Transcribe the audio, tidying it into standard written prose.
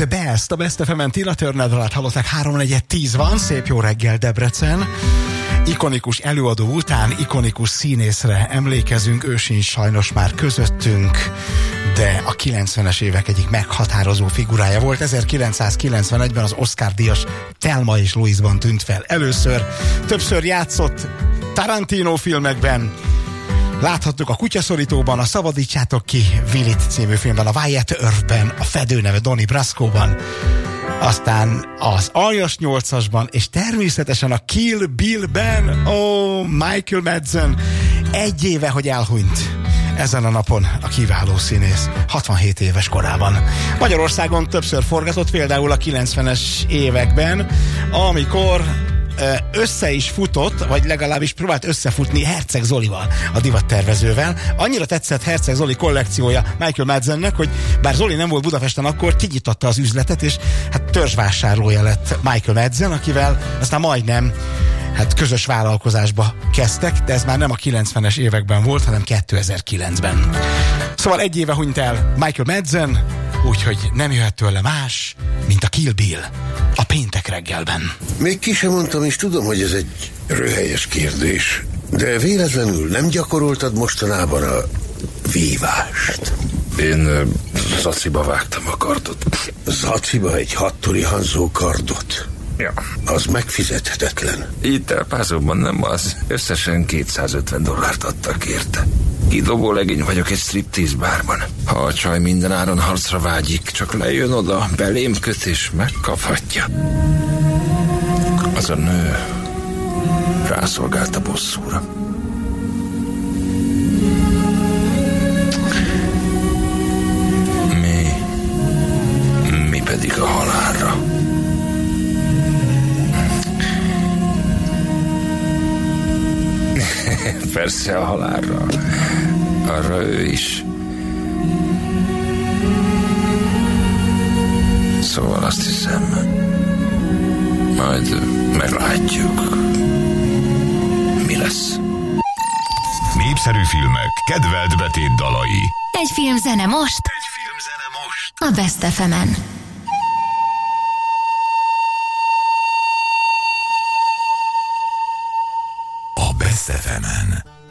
The Best, a Best FM-en Tina Turner dalát hallották, 3:10 van, szép jó reggel Debrecen. Ikonikus előadó után ikonikus színészre emlékezünk, ő sincs sajnos már közöttünk, de a 90-es évek egyik meghatározó figurája volt. 1991-ben az Oscar-díjas Thelma és Louise-ban tűnt fel először, többször játszott Tarantino filmekben, láthattuk a Kutyaszorítóban, a Szabadítsátok ki Willit című filmben, a Wyatt Earp-ben, a Fedő neve Donnie Brasco-ban, aztán az Aljas 8-asban, és természetesen a Kill Bill-ben, Michael Madsen, egy éve, hogy elhunyt ezen a napon a kiváló színész, 67 éves korában. Magyarországon többször forgatott, például a 90-es években, amikor össze is futott, vagy legalábbis próbált összefutni Herceg Zolival, a divattervezővel. Annyira tetszett Herceg Zoli kollekciója Michael Madsennek, hogy bár Zoli nem volt Budapesten akkor, kinyitotta az üzletet, és hát törzsvásárlója lett Michael Madsen, akivel aztán majdnem közös vállalkozásba kezdtek, de ez már nem a 90-es években volt, hanem 2009-ben. Szóval egy éve hunyt el Michael Madsen, úgyhogy nem jöhet tőle más, mint a Kill Bill a péntek reggelben. Még ki sem mondtam, és tudom, hogy ez egy röhelyes kérdés, de véletlenül nem gyakoroltad mostanában a vívást? Én zaciba vágtam a kardot. Zaciba egy hattori Hanzó kardot? Ja. Az megfizethetetlen. Itt elpázóban nem az. Összesen $250 adtak érte. Kidobó legény vagyok egy striptease bárban. Ha a csaj minden áron harcra vágyik, csak lejön oda, belém köt és megkaphatja. Az a nő rászolgált a bosszúra. Mi pedig a halálra. Persze a halálra. Arra ő is. Szóval azt hiszem, majd meglátjuk, mi lesz. Népszerű filmek, kedvelt betét dalai. Egy filmzene most a Best FM-en. A Best FM-en.